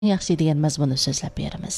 yaxshi degan mazmunni so'zlab beramiz.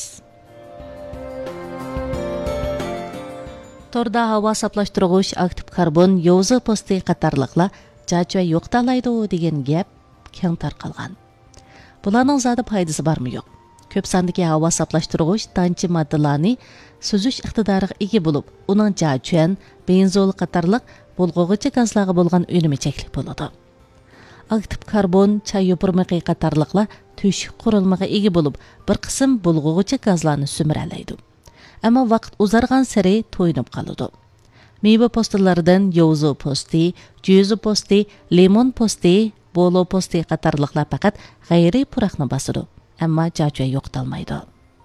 Torda havo saqlashtirg'ich aktiv karbon, yo'zi posti qatorliqlar jajva yo'qtalaydi degan gap keng tarqalgan. Bularning zodi foydasi bormi yo'q? Ko'p sondagi havo saqlashtirg'ich tanchi moddalarni suzish iqtidoriga ega bo'lib, uning jajvan, benzol qatorliq bulg'og'ichi gazlarga bo'lgan unumi cheklik bo'ladi. Aktiv karbon, chay yopirmiqi qatorliqlar teshik qurilmaga ega bo'lib, bir qism bulg'og'ichi gazlarni sumirlaydi. Ammo vaqt uzargan sari to'yinib qoladi. Meva postlaridan yo'zi posti, juzi posti, limon posti, bolo posti qatorliqlar faqat g'ayriy puraqni bosadi, ammo jajva yo'qolmaydi.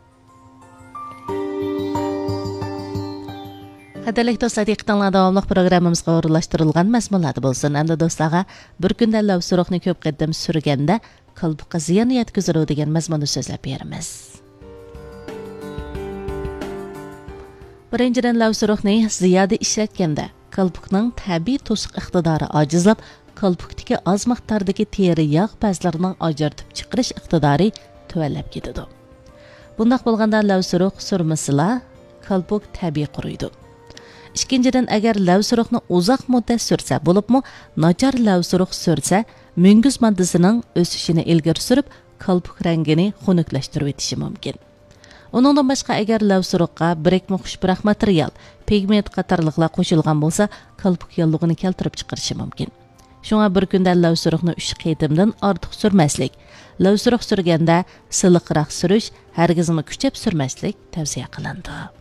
Qadrli do'stlar, diqqatingizga davomli programmamizga o'rinlashtirilgan mazmunlar bo'lsin. Endi do'stlarga bir kunda lavsuruqni ko'p qadam surganda qalbga ziyon yetkazadi degan mazmunni so'zlab beramiz. Birinchidan, lavsuruqni ziyoda ishlatganda qalbning tabiiy to'siq iqtidori ojizlab, qalbdagi oz miqdordagi teri yog' bazlarining ajratib chiqarish iqtidori tuvalab ketadi. Bundaq bo'lganda lavsuruq surmasila qalb tabiiy quriydi. Ikkinchidan, agar lavsuruqni uzoq muddat sursa, bo'libmi nachar lavsuruq sursa, munguz moddasining o'sishini ilgari surib, qalb rangini xunuklaştirib etishi mumkin. Uningdan boshqa, agar lavsuruqqa birekmi xushpuraq material, pigment qatorliqlar qo'shilgan bo'lsa, qalb yallig'ini keltirib chiqarishi mumkin. Shunga bir kunda lavsuruqni 3 qitimdan ortiq surmaslik, lavsuruq surganda siliqroq surish, hargizmi kuchab surmaslik tavsiya qilindi.